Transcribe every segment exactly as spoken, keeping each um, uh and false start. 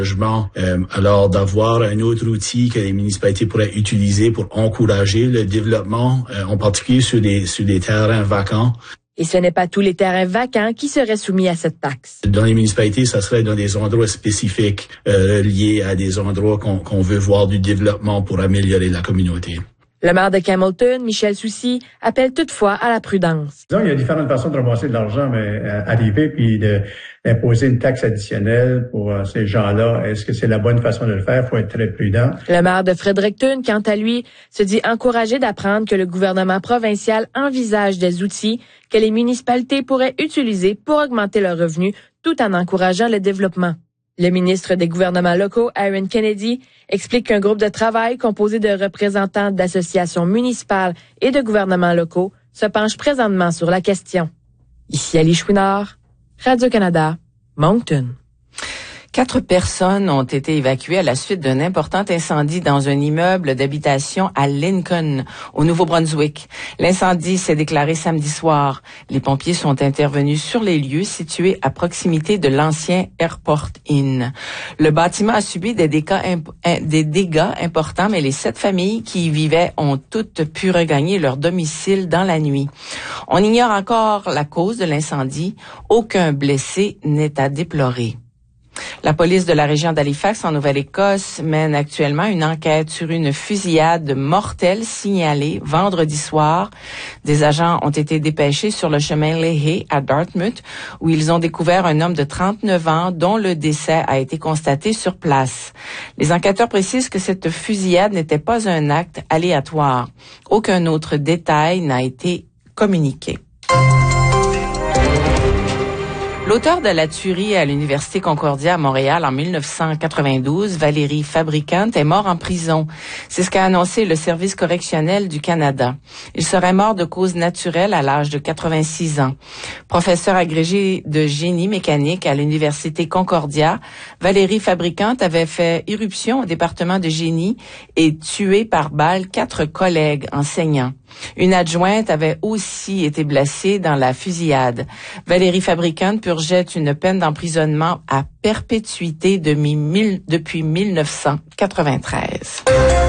Euh, alors d'avoir un autre outil que les municipalités pourraient utiliser pour encourager le développement, euh, en particulier sur des, sur des terrains vacants. Et ce n'est pas tous les terrains vacants qui seraient soumis à cette taxe. Dans les municipalités, ça serait dans des endroits spécifiques euh, liés à des endroits qu'on, qu'on veut voir du développement pour améliorer la communauté. Le maire de Campbellton, Michel Soucy, appelle toutefois à la prudence. Disons, il y a différentes façons de ramasser de l'argent, mais euh, arriver puis de, d'imposer une taxe additionnelle pour euh, ces gens-là, est-ce que c'est la bonne façon de le faire? Il faut être très prudent. Le maire de Fredericton, quant à lui, se dit encouragé d'apprendre que le gouvernement provincial envisage des outils que les municipalités pourraient utiliser pour augmenter leurs revenus tout en encourageant le développement. Le ministre des gouvernements locaux, Aaron Kennedy, explique qu'un groupe de travail composé de représentants d'associations municipales et de gouvernements locaux se penche présentement sur la question. Ici Ali Chouinard, Radio-Canada, Moncton. Quatre personnes ont été évacuées à la suite d'un important incendie dans un immeuble d'habitation à Lincoln, au Nouveau-Brunswick. L'incendie s'est déclaré samedi soir. Les pompiers sont intervenus sur les lieux situés à proximité de l'ancien Airport Inn. Le bâtiment a subi des dégâts, imp- des dégâts importants, mais les sept familles qui y vivaient ont toutes pu regagner leur domicile dans la nuit. On ignore encore la cause de l'incendie. Aucun blessé n'est à déplorer. La police de la région d'Halifax, en Nouvelle-Écosse, mène actuellement une enquête sur une fusillade mortelle signalée vendredi soir. Des agents ont été dépêchés sur le chemin Leahy à Dartmouth, où ils ont découvert un homme de trente-neuf ans dont le décès a été constaté sur place. Les enquêteurs précisent que cette fusillade n'était pas un acte aléatoire. Aucun autre détail n'a été communiqué. L'auteur de la tuerie à l'Université Concordia à Montréal en mille neuf cent quatre-vingt-douze, Valérie Fabricant, est mort en prison. C'est ce qu'a annoncé le Service correctionnel du Canada. Il serait mort de cause naturelle à l'âge de quatre-vingt-six ans. Professeur agrégé de génie mécanique à l'Université Concordia, Valérie Fabricant avait fait irruption au département de génie et tué par balle quatre collègues enseignants. Une adjointe avait aussi été blessée dans la fusillade. Valérie Fabricant purgeait une peine d'emprisonnement à perpétuité depuis mille neuf cent quatre-vingt-treize.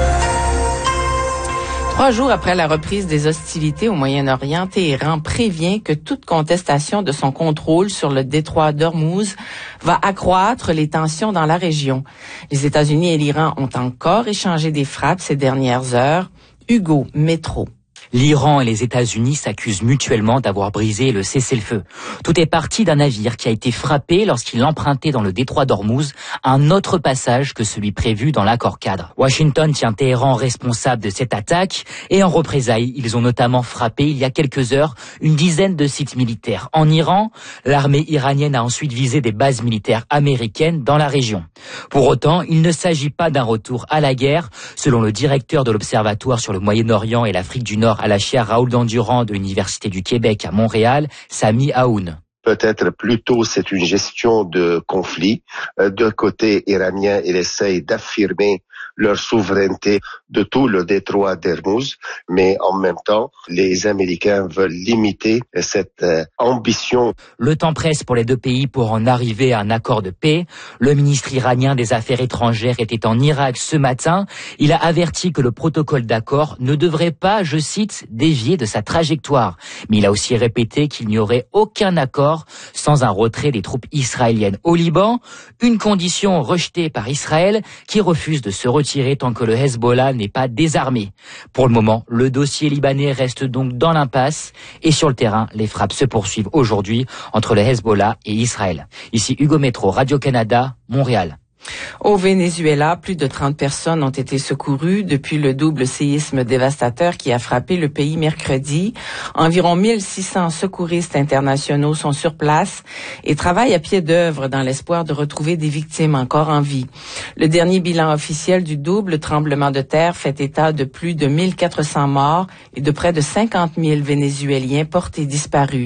Trois jours après la reprise des hostilités au Moyen-Orient, Téhéran prévient que toute contestation de son contrôle sur le détroit d'Ormuz va accroître les tensions dans la région. Les États-Unis et l'Iran ont encore échangé des frappes ces dernières heures. Hugo Métro. L'Iran et les États-Unis s'accusent mutuellement d'avoir brisé le cessez-le-feu. Tout est parti d'un navire qui a été frappé lorsqu'il empruntait dans le détroit d'Ormuz un autre passage que celui prévu dans l'accord cadre. Washington tient Téhéran responsable de cette attaque et en représailles, ils ont notamment frappé il y a quelques heures une dizaine de sites militaires. En Iran, l'armée iranienne a ensuite visé des bases militaires américaines dans la région. Pour autant, il ne s'agit pas d'un retour à la guerre, selon le directeur de l'Observatoire sur le Moyen-Orient et l'Afrique du Nord à la chaire Raoul Dandurand de l'Université du Québec à Montréal, Sami Aoun. Peut-être plutôt c'est une gestion de conflit. De côté iranien, il essaye d'affirmer leur souveraineté de tout le détroit d'Ormuz, mais en même temps, les Américains veulent limiter cette euh, ambition. Le temps presse pour les deux pays pour en arriver à un accord de paix. Le ministre iranien des Affaires étrangères était en Irak ce matin. Il a averti que le protocole d'accord ne devrait pas, je cite, dévier de sa trajectoire. Mais il a aussi répété qu'il n'y aurait aucun accord sans un retrait des troupes israéliennes au Liban, une condition rejetée par Israël qui refuse de se retirer tant que le Hezbollah n'est pas désarmé. Pour le moment, le dossier libanais reste donc dans l'impasse et sur le terrain, les frappes se poursuivent aujourd'hui entre le Hezbollah et Israël. Ici Hugo Métro, Radio-Canada, Montréal. Au Venezuela, plus de trente personnes ont été secourues depuis le double séisme dévastateur qui a frappé le pays mercredi. Environ mille six cents secouristes internationaux sont sur place et travaillent à pied d'œuvre dans l'espoir de retrouver des victimes encore en vie. Le dernier bilan officiel du double tremblement de terre fait état de plus de mille quatre cents morts et de près de cinquante mille Vénézuéliens portés disparus.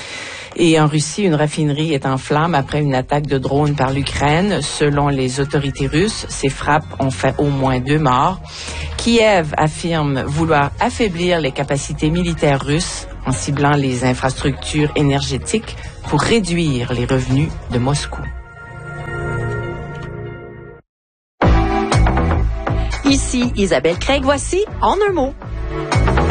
Et en Russie, une raffinerie est en flammes après une attaque de drone par l'Ukraine. Selon les autorités russes, ces frappes ont fait au moins deux morts. Kiev affirme vouloir affaiblir les capacités militaires russes en ciblant les infrastructures énergétiques pour réduire les revenus de Moscou. Ici Isabelle Craig, voici En un mot.